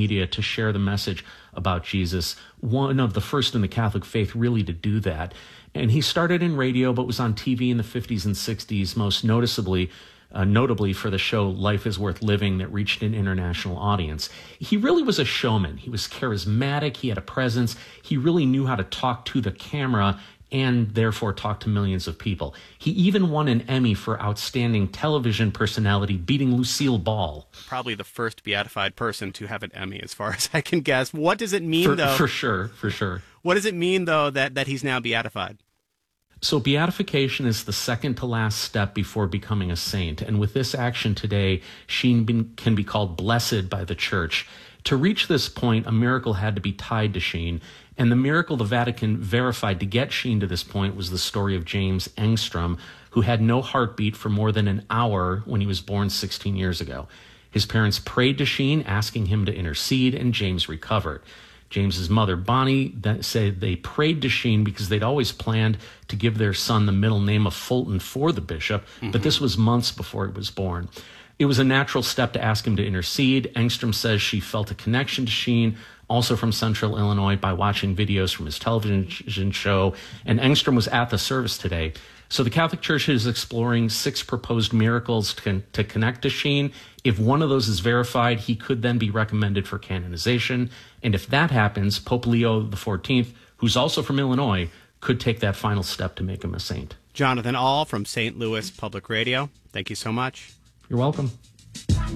media to share the message about Jesus, one of the first in the Catholic faith really to do that. And he started in radio, but was on TV in the 50s and 60s, most notably for the show Life is Worth Living that reached an international audience. He really was a showman. He was charismatic. He had a presence. He really knew how to talk to the camera and therefore talk to millions of people. He even won an Emmy for Outstanding Television Personality, beating Lucille Ball. Probably the first beatified person to have an Emmy, as far as I can guess. What does it mean, though? For sure. What does it mean, though, that he's now beatified? So beatification is the second to last step before becoming a saint. And with this action today, Sheen can be called blessed by the Church. To reach this point, a miracle had to be tied to Sheen. And the miracle the Vatican verified to get Sheen to this point was the story of James Engstrom, who had no heartbeat for more than an hour when he was born 16 years ago. His parents prayed to Sheen, asking him to intercede, and James recovered. James's mother, Bonnie, said they prayed to Sheen because they'd always planned to give their son the middle name of Fulton for the bishop, but this was months before he was born. It was a natural step to ask him to intercede. Engstrom says she felt a connection to Sheen, also from Central Illinois, by watching videos from his television show, and Engstrom was at the service today. So the Catholic Church is exploring 6 proposed miracles to connect to Sheen. If one of those is verified, he could then be recommended for canonization. And if that happens, Pope Leo XIV, who's also from Illinois, could take that final step to make him a saint. Jonathan Ahl from St. Louis Public Radio, thank you so much. You're welcome.